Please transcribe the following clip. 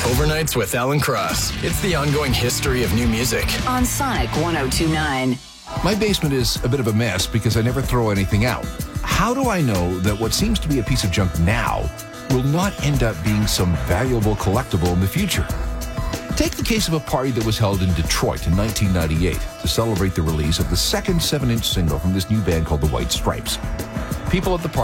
Overnights with Alan Cross. It's the ongoing history of new music. On Sonic 102.9. My basement is a bit of a mess because I never throw anything out. How do I know that what seems to be a piece of junk now will not end up being some valuable collectible in the future? Take the case of a party that was held in Detroit in 1998 to celebrate the release of the second 7-inch single from this new band called the White Stripes. People at the party